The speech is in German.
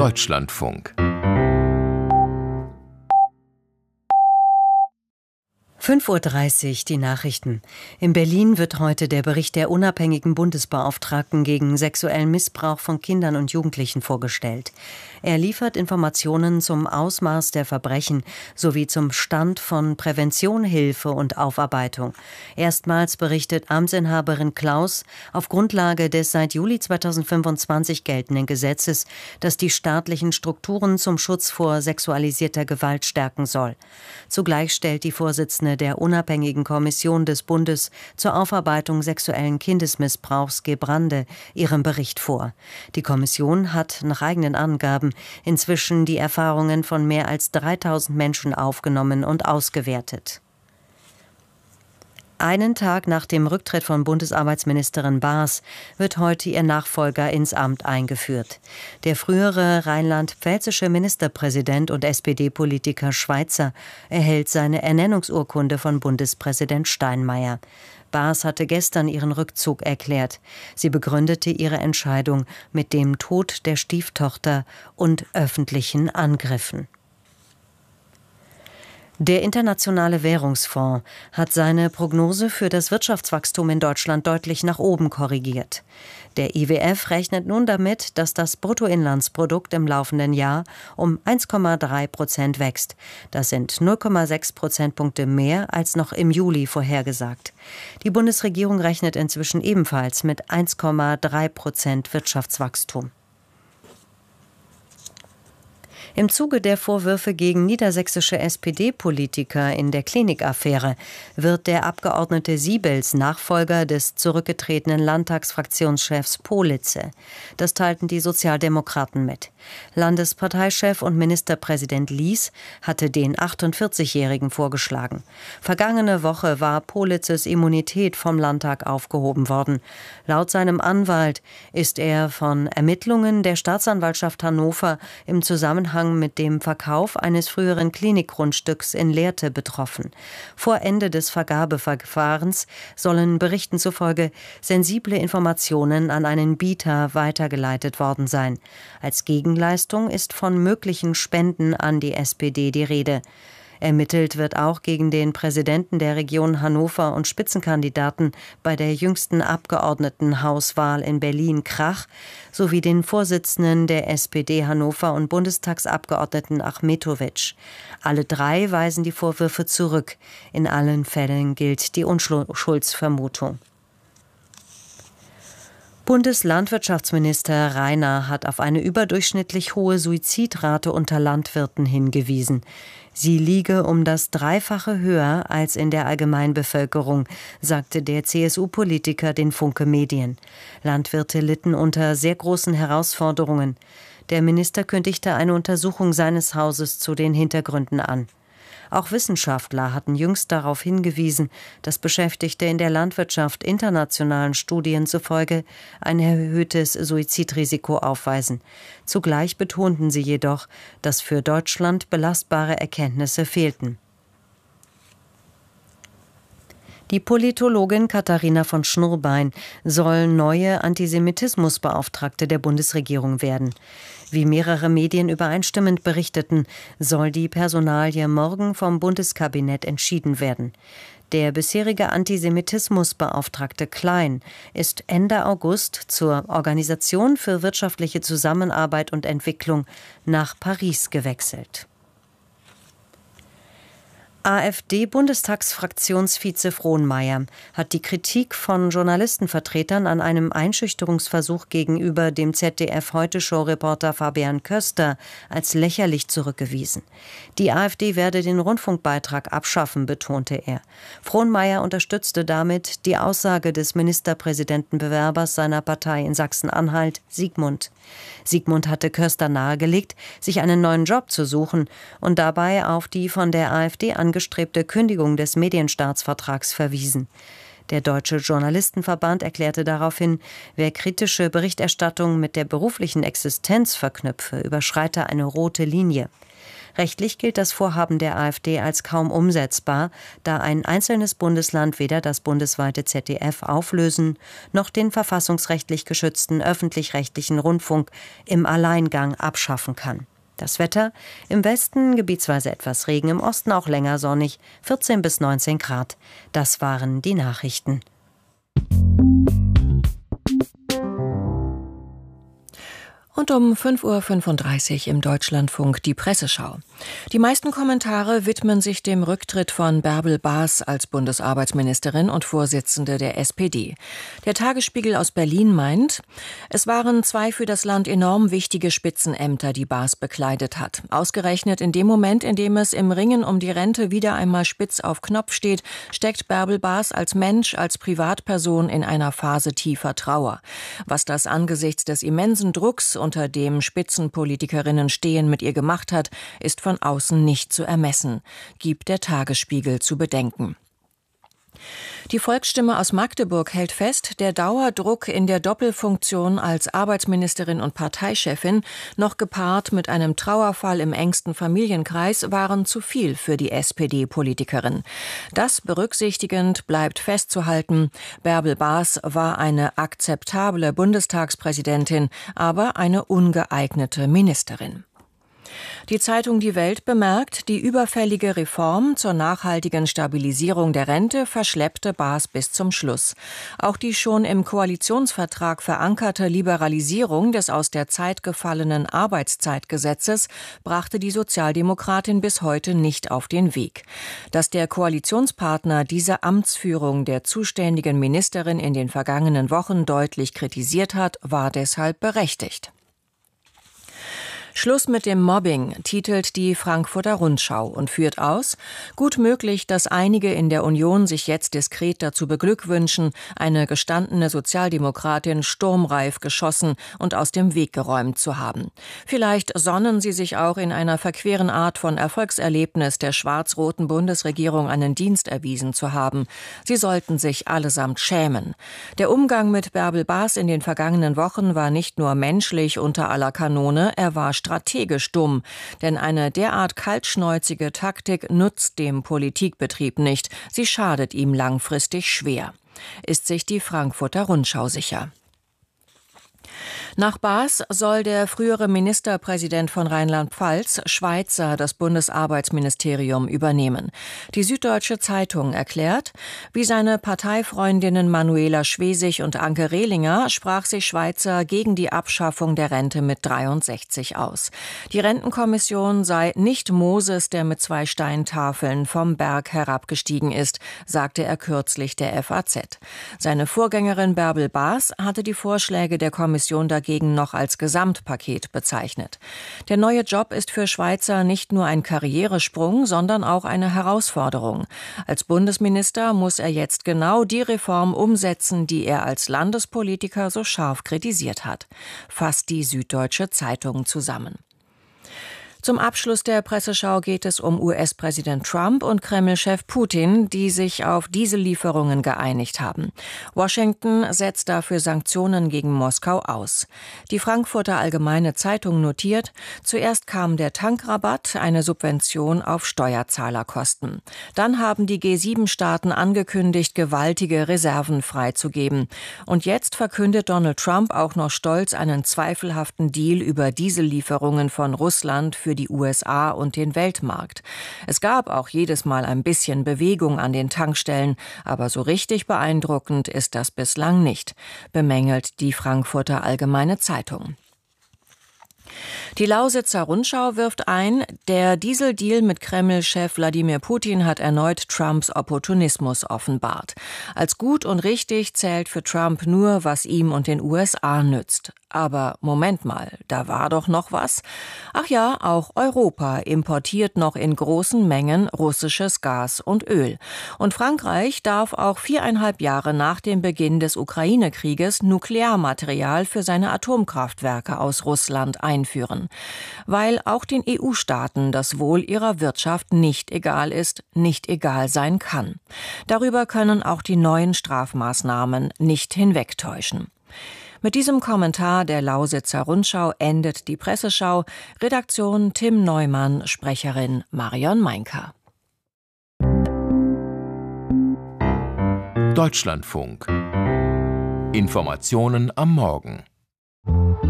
Deutschlandfunk. 5:30 Uhr die Nachrichten. In Berlin wird heute der Bericht der unabhängigen Bundesbeauftragten gegen sexuellen Missbrauch von Kindern und Jugendlichen vorgestellt. Er liefert Informationen zum Ausmaß der Verbrechen sowie zum Stand von Prävention, Hilfe und Aufarbeitung. Erstmals berichtet Amtsinhaberin Klaus auf Grundlage des seit Juli 2025 geltenden Gesetzes, das die staatlichen Strukturen zum Schutz vor sexualisierter Gewalt stärken soll. Zugleich stellt die Vorsitzende der unabhängigen Kommission des Bundes zur Aufarbeitung sexuellen Kindesmissbrauchs Gebrande ihren Bericht vor. Die Kommission hat nach eigenen Angaben inzwischen die Erfahrungen von mehr als 3000 Menschen aufgenommen und ausgewertet. Einen Tag nach dem Rücktritt von Bundesarbeitsministerin Baas wird heute ihr Nachfolger ins Amt eingeführt. Der frühere rheinland-pfälzische Ministerpräsident und SPD-Politiker Schweizer erhält seine Ernennungsurkunde von Bundespräsident Steinmeier. Baas hatte gestern ihren Rückzug erklärt. Sie begründete ihre Entscheidung mit dem Tod der Stieftochter und öffentlichen Angriffen. Der Internationale Währungsfonds hat seine Prognose für das Wirtschaftswachstum in Deutschland deutlich nach oben korrigiert. Der IWF rechnet nun damit, dass das Bruttoinlandsprodukt im laufenden Jahr um 1,3% wächst. Das sind 0,6 Prozentpunkte mehr als noch im Juli vorhergesagt. Die Bundesregierung rechnet inzwischen ebenfalls mit 1,3% Wirtschaftswachstum. Im Zuge der Vorwürfe gegen niedersächsische SPD-Politiker in der Klinikaffäre wird der Abgeordnete Siebels Nachfolger des zurückgetretenen Landtagsfraktionschefs Politze. Das teilten die Sozialdemokraten mit. Landesparteichef und Ministerpräsident Lies hatte den 48-Jährigen vorgeschlagen. Vergangene Woche war Politzes Immunität vom Landtag aufgehoben worden. Laut seinem Anwalt ist er von Ermittlungen der Staatsanwaltschaft Hannover im Zusammenhang mit dem Verkauf eines früheren Klinikgrundstücks in Lehrte betroffen. Vor Ende des Vergabeverfahrens sollen Berichten zufolge sensible Informationen an einen Bieter weitergeleitet worden sein. Als Gegenleistung ist von möglichen Spenden an die SPD die Rede. Ermittelt wird auch gegen den Präsidenten der Region Hannover und Spitzenkandidaten bei der jüngsten Abgeordnetenhauswahl in Berlin-Krach sowie den Vorsitzenden der SPD Hannover und Bundestagsabgeordneten Achmetovic. Alle drei weisen die Vorwürfe zurück. In allen Fällen gilt die Unschuldsvermutung. Bundeslandwirtschaftsminister Rainer hat auf eine überdurchschnittlich hohe Suizidrate unter Landwirten hingewiesen. Sie liege um das Dreifache höher als in der Allgemeinbevölkerung, sagte der CSU-Politiker den Funke Medien. Landwirte litten unter sehr großen Herausforderungen. Der Minister kündigte eine Untersuchung seines Hauses zu den Hintergründen an. Auch Wissenschaftler hatten jüngst darauf hingewiesen, dass Beschäftigte in der Landwirtschaft internationalen Studien zufolge ein erhöhtes Suizidrisiko aufweisen. Zugleich betonten sie jedoch, dass für Deutschland belastbare Erkenntnisse fehlten. Die Politologin Katharina von Schnurbein soll neue Antisemitismusbeauftragte der Bundesregierung werden. Wie mehrere Medien übereinstimmend berichteten, soll die Personalie morgen vom Bundeskabinett entschieden werden. Der bisherige Antisemitismusbeauftragte Klein ist Ende August zur Organisation für wirtschaftliche Zusammenarbeit und Entwicklung nach Paris gewechselt. AfD-Bundestagsfraktionsvize Frohnmeier hat die Kritik von Journalistenvertretern an einem Einschüchterungsversuch gegenüber dem ZDF-Heute-Show-Reporter Fabian Köster als lächerlich zurückgewiesen. Die AfD werde den Rundfunkbeitrag abschaffen, betonte er. Frohnmeier unterstützte damit die Aussage des Ministerpräsidentenbewerbers seiner Partei in Sachsen-Anhalt, Sigmund. Sigmund hatte Köster nahegelegt, sich einen neuen Job zu suchen und dabei auf die von der AfD angestrebte Kündigung des Medienstaatsvertrags verwiesen. Der Deutsche Journalistenverband erklärte daraufhin, wer kritische Berichterstattung mit der beruflichen Existenz verknüpfe, überschreite eine rote Linie. Rechtlich gilt das Vorhaben der AfD als kaum umsetzbar, da ein einzelnes Bundesland weder das bundesweite ZDF auflösen noch den verfassungsrechtlich geschützten öffentlich-rechtlichen Rundfunk im Alleingang abschaffen kann. Das Wetter: im Westen gebietsweise etwas Regen, im Osten auch länger sonnig, 14 bis 19 Grad. Das waren die Nachrichten. Und um 5:35 Uhr im Deutschlandfunk die Presseschau. Die meisten Kommentare widmen sich dem Rücktritt von Bärbel Baas als Bundesarbeitsministerin und Vorsitzende der SPD. Der Tagesspiegel aus Berlin meint, es waren 2 für das Land enorm wichtige Spitzenämter, die Baas bekleidet hat. Ausgerechnet in dem Moment, in dem es im Ringen um die Rente wieder einmal spitz auf Knopf steht, steckt Bärbel Baas als Mensch, als Privatperson in einer Phase tiefer Trauer. Was das angesichts des immensen Drucks, unter dem Spitzenpolitikerinnen stehen, mit ihr gemacht hat, ist von außen nicht zu ermessen, gibt der Tagesspiegel zu bedenken. Die Volksstimme aus Magdeburg hält fest, der Dauerdruck in der Doppelfunktion als Arbeitsministerin und Parteichefin, noch gepaart mit einem Trauerfall im engsten Familienkreis, waren zu viel für die SPD-Politikerin. Das berücksichtigend bleibt festzuhalten, Bärbel Baas war eine akzeptable Bundestagspräsidentin, aber eine ungeeignete Ministerin. Die Zeitung Die Welt bemerkt, die überfällige Reform zur nachhaltigen Stabilisierung der Rente verschleppte Baas bis zum Schluss. Auch die schon im Koalitionsvertrag verankerte Liberalisierung des aus der Zeit gefallenen Arbeitszeitgesetzes brachte die Sozialdemokratin bis heute nicht auf den Weg. Dass der Koalitionspartner diese Amtsführung der zuständigen Ministerin in den vergangenen Wochen deutlich kritisiert hat, war deshalb berechtigt. Schluss mit dem Mobbing, titelt die Frankfurter Rundschau und führt aus: Gut möglich, dass einige in der Union sich jetzt diskret dazu beglückwünschen, eine gestandene Sozialdemokratin sturmreif geschossen und aus dem Weg geräumt zu haben. Vielleicht sonnen sie sich auch in einer verqueren Art von Erfolgserlebnis der schwarz-roten Bundesregierung einen Dienst erwiesen zu haben. Sie sollten sich allesamt schämen. Der Umgang mit Bärbel Baas in den vergangenen Wochen war nicht nur menschlich unter aller Kanone, er war strategisch dumm, denn eine derart kaltschnäuzige Taktik nutzt dem Politikbetrieb nicht, sie schadet ihm langfristig schwer, ist sich die Frankfurter Rundschau sicher. Nach Baas soll der frühere Ministerpräsident von Rheinland-Pfalz, Schweitzer, das Bundesarbeitsministerium übernehmen. Die Süddeutsche Zeitung erklärt, wie seine Parteifreundinnen Manuela Schwesig und Anke Rehlinger sprach sich Schweitzer gegen die Abschaffung der Rente mit 63 aus. Die Rentenkommission sei nicht Moses, der mit 2 Steintafeln vom Berg herabgestiegen ist, sagte er kürzlich der FAZ. Seine Vorgängerin Bärbel Baas hatte die Vorschläge der Kommission dagegen noch als Gesamtpaket bezeichnet. Der neue Job ist für Schweitzer nicht nur ein Karrieresprung, sondern auch eine Herausforderung. Als Bundesminister muss er jetzt genau die Reform umsetzen, die er als Landespolitiker so scharf kritisiert hat, fasst die Süddeutsche Zeitung zusammen. Zum Abschluss der Presseschau geht es um US-Präsident Trump und Kreml-Chef Putin, die sich auf Diesellieferungen geeinigt haben. Washington setzt dafür Sanktionen gegen Moskau aus. Die Frankfurter Allgemeine Zeitung notiert, zuerst kam der Tankrabatt, eine Subvention auf Steuerzahlerkosten. Dann haben die G7-Staaten angekündigt, gewaltige Reserven freizugeben. Und jetzt verkündet Donald Trump auch noch stolz einen zweifelhaften Deal über Diesellieferungen von Russland für die USA und den Weltmarkt. Es gab auch jedes Mal ein bisschen Bewegung an den Tankstellen, aber so richtig beeindruckend ist das bislang nicht, bemängelt die Frankfurter Allgemeine Zeitung. Die Lausitzer Rundschau wirft ein, der Dieseldeal mit Kreml-Chef Wladimir Putin hat erneut Trumps Opportunismus offenbart. Als gut und richtig zählt für Trump nur, was ihm und den USA nützt. Aber Moment mal, da war doch noch was? Ach ja, auch Europa importiert noch in großen Mengen russisches Gas und Öl. Und Frankreich darf auch 4,5 Jahre nach dem Beginn des Ukraine-Krieges Nuklearmaterial für seine Atomkraftwerke aus Russland einführen. Weil auch den EU-Staaten das Wohl ihrer Wirtschaft nicht egal ist, nicht egal sein kann. Darüber können auch die neuen Strafmaßnahmen nicht hinwegtäuschen. Mit diesem Kommentar der Lausitzer Rundschau endet die Presseschau. Redaktion Tim Neumann, Sprecherin Marion Meinker. Deutschlandfunk. Informationen am Morgen.